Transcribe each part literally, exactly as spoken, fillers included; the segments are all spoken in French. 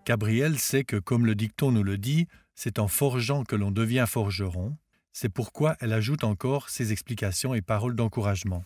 Gabrielle sait que, comme le dicton nous le dit, c'est en forgeant que l'on devient forgeron. C'est pourquoi elle ajoute encore ses explications et paroles d'encouragement.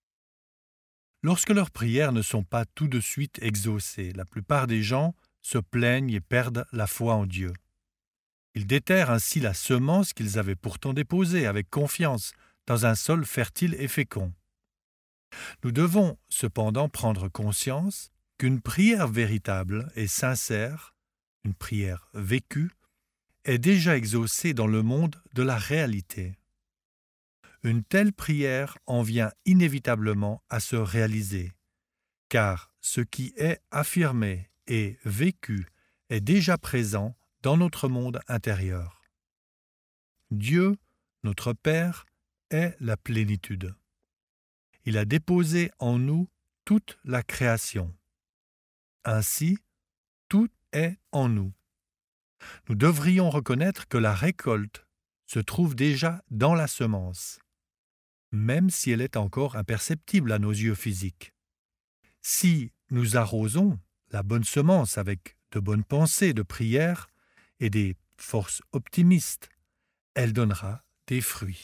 Lorsque leurs prières ne sont pas tout de suite exaucées, la plupart des gens se plaignent et perdent la foi en Dieu. Ils déterrent ainsi la semence qu'ils avaient pourtant déposée avec confiance dans un sol fertile et fécond. Nous devons cependant prendre conscience qu'une prière véritable et sincère, une prière vécue, est déjà exaucée dans le monde de la réalité. Une telle prière en vient inévitablement à se réaliser, car ce qui est affirmé et vécu est déjà présent dans notre monde intérieur. Dieu, notre Père, est la plénitude. Il a déposé en nous toute la création. Ainsi, tout est en nous. Nous devrions reconnaître que la récolte se trouve déjà dans la semence, même si elle est encore imperceptible à nos yeux physiques. Si nous arrosons la bonne semence avec de bonnes pensées, de prières et des forces optimistes, elle donnera des fruits.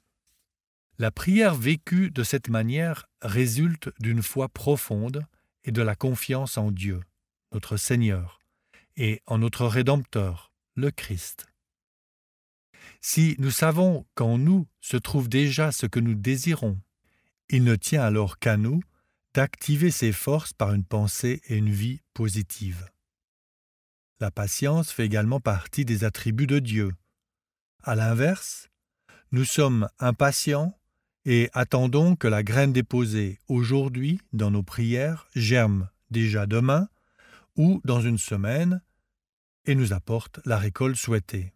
La prière vécue de cette manière résulte d'une foi profonde et de la confiance en Dieu, notre Seigneur, et en notre Rédempteur, le Christ. Si nous savons qu'en nous se trouve déjà ce que nous désirons, il ne tient alors qu'à nous d'activer ces forces par une pensée et une vie positive. La patience fait également partie des attributs de Dieu. À l'inverse, nous sommes impatients et attendons que la graine déposée aujourd'hui dans nos prières germe déjà demain ou dans une semaine et nous apporte la récolte souhaitée.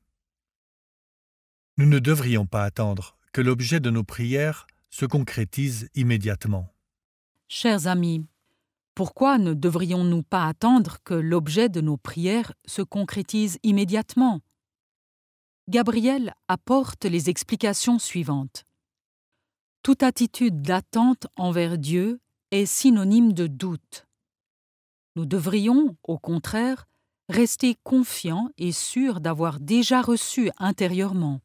Nous ne devrions pas attendre que l'objet de nos prières se concrétise immédiatement. Chers amis, pourquoi ne devrions-nous pas attendre que l'objet de nos prières se concrétise immédiatement? Gabriel apporte les explications suivantes. Toute attitude d'attente envers Dieu est synonyme de doute. Nous devrions, au contraire, rester confiants et sûrs d'avoir déjà reçu intérieurement.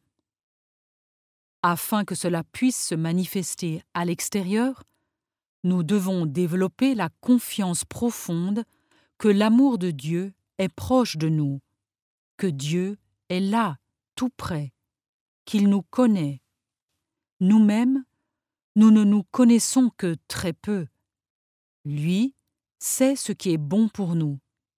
Afin que cela puisse se manifester à l'extérieur, nous devons développer la confiance profonde que l'amour de Dieu est proche de nous, que Dieu est là, tout près, qu'il nous connaît. Nous-mêmes, nous ne nous connaissons que très peu. Lui sait ce qui est bon pour nous.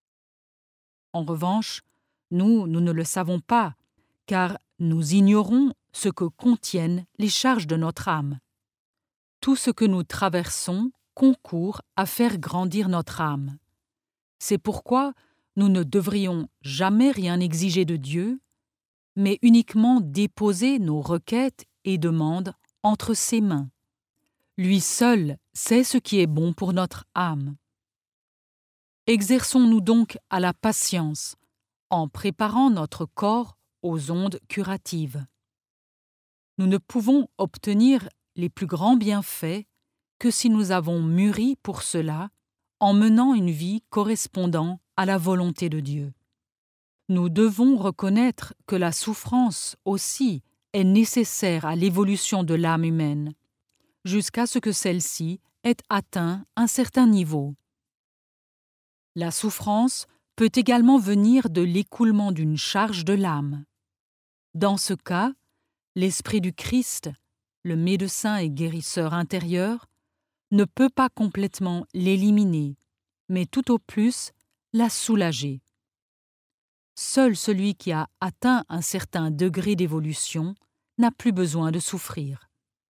En revanche, nous, nous ne le savons pas, car nous ignorons ce que contiennent les charges de notre âme. Tout ce que nous traversons concourt à faire grandir notre âme. C'est pourquoi nous ne devrions jamais rien exiger de Dieu, mais uniquement déposer nos requêtes et demandes entre ses mains. Lui seul sait ce qui est bon pour notre âme. Exerçons-nous donc à la patience, en préparant notre corps aux ondes curatives. Nous ne pouvons obtenir les plus grands bienfaits que si nous avons mûri pour cela en menant une vie correspondant à la volonté de Dieu. Nous devons reconnaître que la souffrance aussi est nécessaire à l'évolution de l'âme humaine, jusqu'à ce que celle-ci ait atteint un certain niveau. La souffrance peut également venir de l'écoulement d'une charge de l'âme. Dans ce cas, l'Esprit du Christ, le médecin et guérisseur intérieur, ne peut pas complètement l'éliminer, mais tout au plus la soulager. Seul celui qui a atteint un certain degré d'évolution n'a plus besoin de souffrir.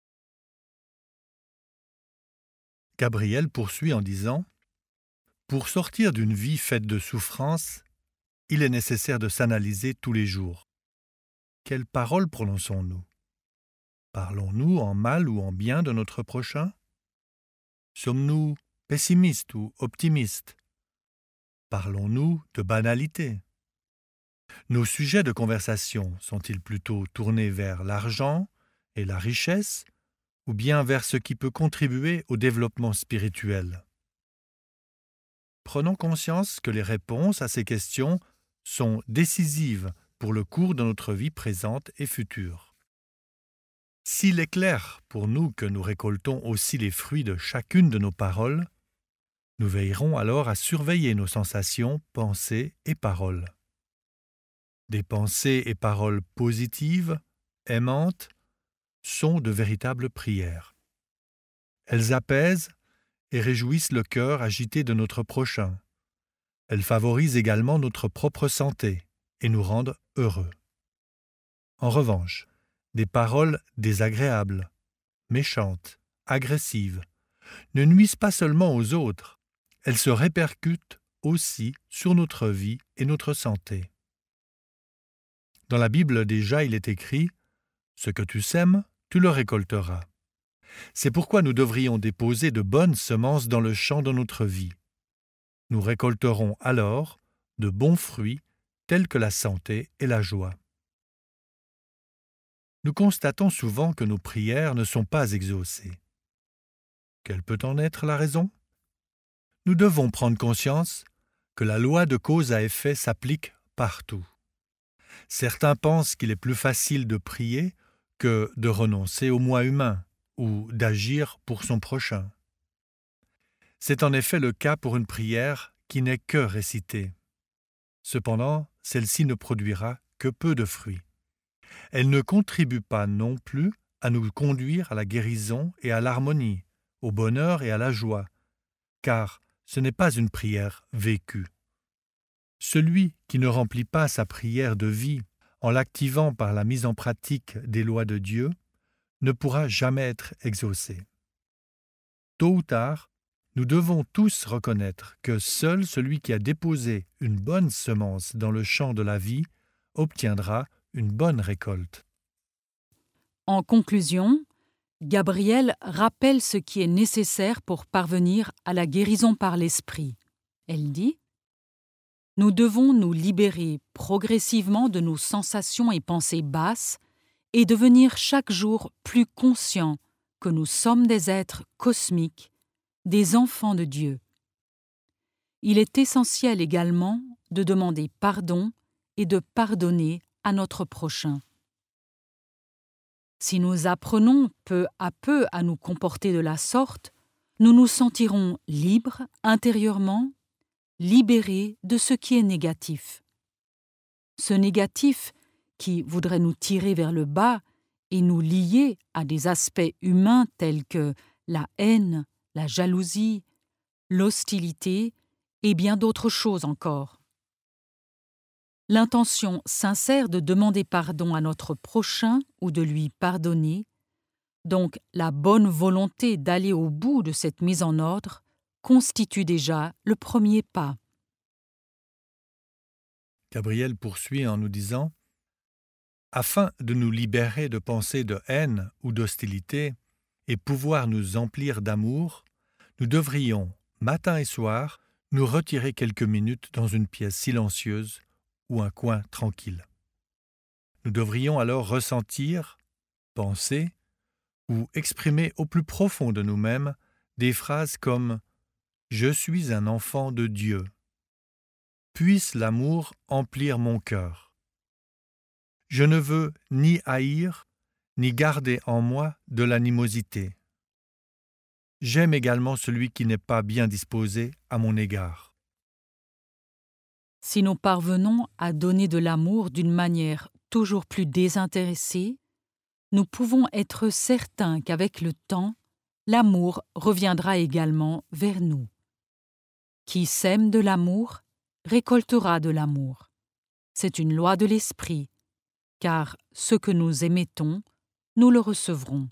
Gabriel poursuit en disant « Pour sortir d'une vie faite de souffrance, il est nécessaire de s'analyser tous les jours. Quelles paroles prononçons-nous? Parlons-nous en mal ou en bien de notre prochain? Sommes-nous pessimistes ou optimistes? Parlons-nous de banalité? Nos sujets de conversation sont-ils plutôt tournés vers l'argent et la richesse ou bien vers ce qui peut contribuer au développement spirituel? prenons conscience que les réponses à ces questions sont décisives pour le cours de notre vie présente et future. S'il est clair pour nous que nous récoltons aussi les fruits de chacune de nos paroles, nous veillerons alors à surveiller nos sensations, pensées et paroles. Des pensées et paroles positives, aimantes, sont de véritables prières. Elles apaisent et réjouissent le cœur agité de notre prochain. Elles favorisent également notre propre santé et nous rendent heureux. En revanche, des paroles désagréables, méchantes, agressives, ne nuisent pas seulement aux autres, elles se répercutent aussi sur notre vie et notre santé. Dans la Bible déjà, il est écrit « Ce que tu sèmes, tu le récolteras ». C'est pourquoi nous devrions déposer de bonnes semences dans le champ de notre vie. Nous récolterons alors de bons fruits tels que la santé et la joie. Nous constatons souvent que nos prières ne sont pas exaucées. Quelle peut en être la raison? Nous devons prendre conscience que la loi de cause à effet s'applique partout. Certains pensent qu'il est plus facile de prier que de renoncer au moi humain ou d'agir pour son prochain. C'est en effet le cas pour une prière qui n'est que récitée. Cependant, celle-ci ne produira que peu de fruits. Elle ne contribue pas non plus à nous conduire à la guérison et à l'harmonie, au bonheur et à la joie, car ce n'est pas une prière vécue. Celui qui ne remplit pas sa prière de vie en l'activant par la mise en pratique des lois de Dieu ne pourra jamais être exaucé. Tôt ou tard, nous devons tous reconnaître que seul celui qui a déposé une bonne semence dans le champ de la vie obtiendra une bonne récolte. En conclusion, Gabrielle rappelle ce qui est nécessaire pour parvenir à la guérison par l'esprit. Elle dit « Nous devons nous libérer progressivement de nos sensations et pensées basses et devenir chaque jour plus conscients que nous sommes des êtres cosmiques, des enfants de Dieu. Il est essentiel également de demander pardon et de pardonner à notre prochain. Si nous apprenons peu à peu à nous comporter de la sorte, nous nous sentirons libres intérieurement, libérés de ce qui est négatif. Ce négatif qui voudrait nous tirer vers le bas et nous lier à des aspects humains tels que la haine, la jalousie, l'hostilité et bien d'autres choses encore. L'intention sincère de demander pardon à notre prochain ou de lui pardonner, donc la bonne volonté d'aller au bout de cette mise en ordre, constitue déjà le premier pas. Gabrielle poursuit en nous disant « Afin de nous libérer de pensées de haine ou d'hostilité et pouvoir nous emplir d'amour, nous devrions, matin et soir, nous retirer quelques minutes dans une pièce silencieuse ou un coin tranquille. Nous devrions alors ressentir, penser ou exprimer au plus profond de nous-mêmes des phrases comme « Je suis un enfant de Dieu ». Puisse l'amour emplir mon cœur. Je ne veux ni haïr, ni garder en moi de l'animosité. J'aime également celui qui n'est pas bien disposé à mon égard. Si nous parvenons à donner de l'amour d'une manière toujours plus désintéressée, nous pouvons être certains qu'avec le temps, l'amour reviendra également vers nous. Qui sème de l'amour récoltera de l'amour. C'est une loi de l'esprit, car ce que nous émettons, nous le recevrons.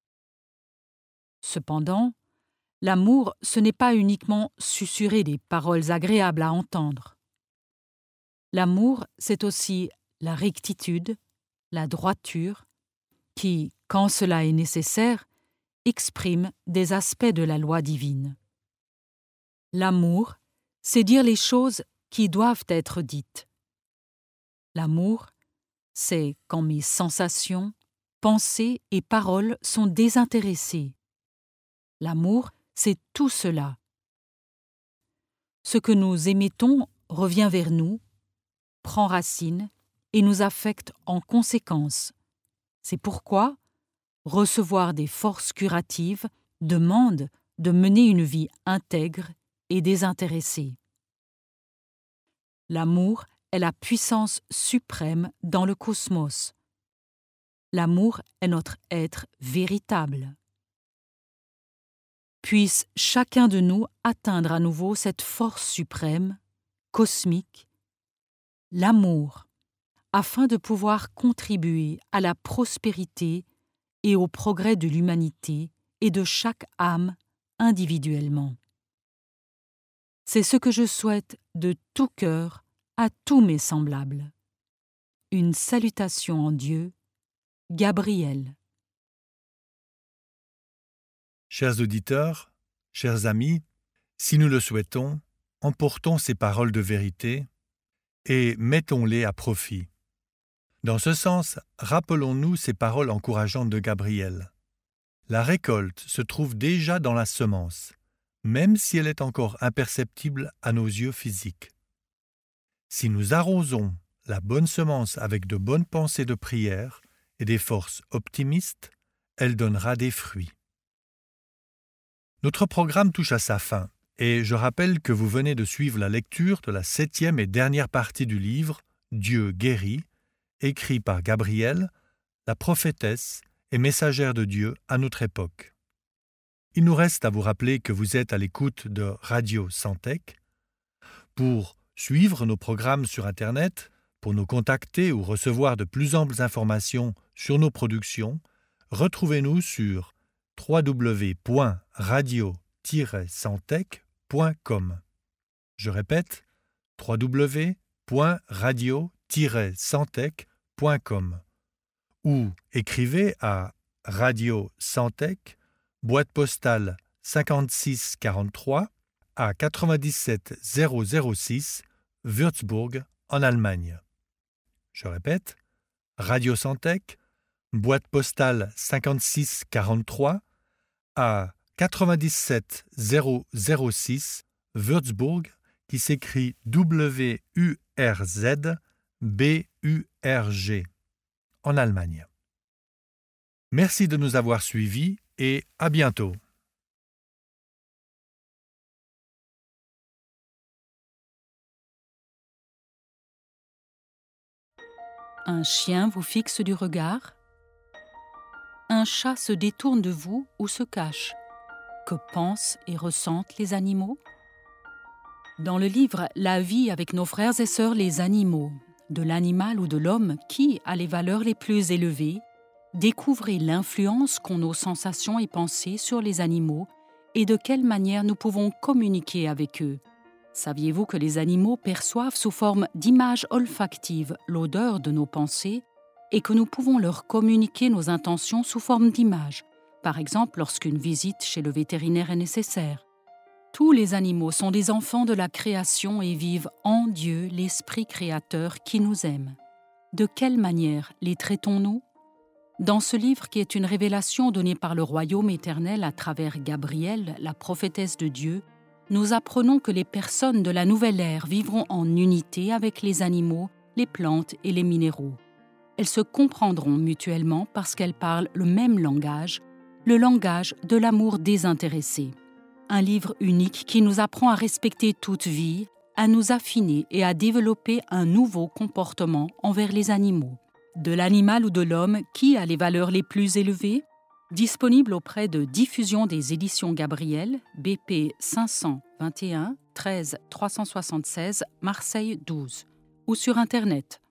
Cependant, l'amour, ce n'est pas uniquement susurrer des paroles agréables à entendre. L'amour, c'est aussi la rectitude, la droiture, qui, quand cela est nécessaire, exprime des aspects de la loi divine. L'amour, c'est dire les choses qui doivent être dites. L'amour, c'est quand mes sensations, pensées et paroles sont désintéressées. L'amour, c'est tout cela. Ce que nous émettons revient vers nous, prend racine et nous affecte en conséquence. C'est pourquoi recevoir des forces curatives demande de mener une vie intègre et désintéressée. L'amour est la puissance suprême dans le cosmos. L'amour est notre être véritable. Puisse chacun de nous atteindre à nouveau cette force suprême, cosmique, l'amour, afin de pouvoir contribuer à la prospérité et au progrès de l'humanité et de chaque âme individuellement. C'est ce que je souhaite de tout cœur à tous mes semblables. Une salutation en Dieu, Gabriel. Chers auditeurs, chers amis, si nous le souhaitons, emportons ces paroles de vérité et mettons-les à profit. Dans ce sens, rappelons-nous ces paroles encourageantes de Gabriel. La récolte se trouve déjà dans la semence, même si elle est encore imperceptible à nos yeux physiques. Si nous arrosons la bonne semence avec de bonnes pensées de prière et des forces optimistes, elle donnera des fruits. Notre programme touche à sa fin, et je rappelle que vous venez de suivre la lecture de la septième et dernière partie du livre « Dieu guérit », écrit par Gabriel, la prophétesse et messagère de Dieu à notre époque. Il nous reste à vous rappeler que vous êtes à l'écoute de Radio Santec. Pour suivre nos programmes sur Internet, pour nous contacter ou recevoir de plus amples informations sur nos productions, retrouvez-nous sur w w w point radio tiret santec point com. Je répète, w w w point radio tiret santec point com ou écrivez à Radio Santec, boîte postale cinquante-six quarante-trois à quatre-vingt-dix-sept zéro zéro six, Würzburg, en Allemagne. Je répète, Radio Santec, boîte postale cinquante-six quarante-trois à quatre-vingt-dix-sept zéro zéro six, Würzburg, qui s'écrit W U R Z B U R G, en Allemagne. Merci de nous avoir suivis et à bientôt. Un chien vous fixe du regard? Un chat se détourne de vous ou se cache? Que pensent et ressentent les animaux? Dans le livre « La vie avec nos frères et sœurs les animaux », de l'animal ou de l'homme qui a les valeurs les plus élevées, découvrez l'influence qu'ont nos sensations et pensées sur les animaux et de quelle manière nous pouvons communiquer avec eux. Saviez-vous que les animaux perçoivent sous forme d'images olfactives l'odeur de nos pensées et que nous pouvons leur communiquer nos intentions sous forme d'images, par exemple lorsqu'une visite chez le vétérinaire est nécessaire? Tous les animaux sont des enfants de la création et vivent en Dieu, l'Esprit créateur qui nous aime. De quelle manière les traitons-nous? Dans ce livre qui est une révélation donnée par le royaume éternel à travers Gabriel, la prophétesse de Dieu, nous apprenons que les personnes de la nouvelle ère vivront en unité avec les animaux, les plantes et les minéraux. Elles se comprendront mutuellement parce qu'elles parlent le même langage, le langage de l'amour désintéressé. Un livre unique qui nous apprend à respecter toute vie, à nous affiner et à développer un nouveau comportement envers les animaux. De l'animal ou de l'homme qui a les valeurs les plus élevées? Disponible auprès de Diffusion des éditions Gabriel, B P cinq cent vingt et un treize trois cent soixante-seize, Marseille douze, ou sur Internet